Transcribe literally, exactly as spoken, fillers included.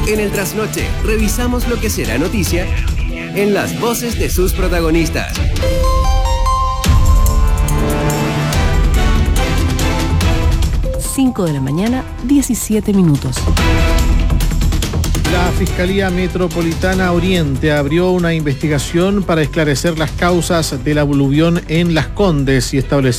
En el Trasnoche, revisamos lo que será noticia en las voces de sus protagonistas. cinco de la mañana, diecisiete minutos. La Fiscalía Metropolitana Oriente abrió una investigación para esclarecer las causas del aluvión en Las Condes y establecer